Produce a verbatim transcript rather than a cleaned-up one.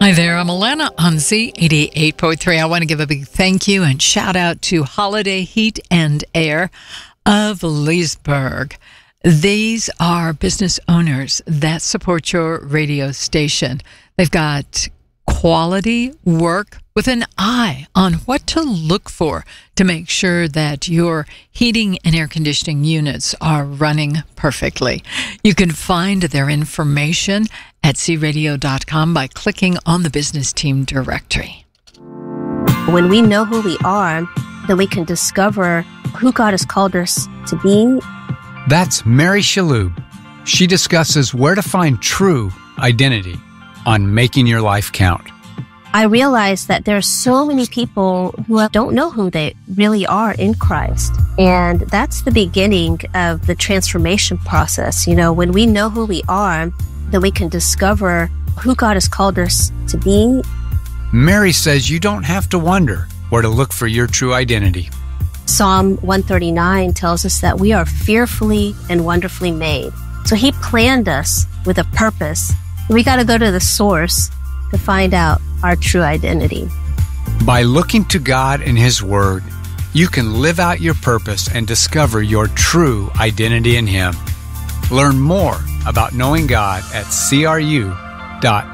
Hi there, I'm Alana on Z eighty-eight point three. I want to give a big thank you and shout out to Holiday Heat and Air of Leesburg. These are business owners that support your radio station. They've got quality work with an eye on what to look for to make sure that your heating and air conditioning units are running perfectly. You can find their information at z radio dot com by clicking on the business team directory. When we know who we are, then we can discover who God has called us to be. That's Mary Shalhoub. She discusses where to find true identity on Making Your Life Count. I realized that there are so many people who don't know who they really are in Christ. And that's the beginning of the transformation process. You know, when we know who we are, then we can discover who God has called us to be. Mary says you don't have to wonder where to look for your true identity. Psalm one thirty-nine tells us that we are fearfully and wonderfully made. So he planned us with a purpose. We got to go to the source to find out our true identity. By looking to God and His Word, you can live out your purpose and discover your true identity in Him. Learn more about knowing God at c r u dot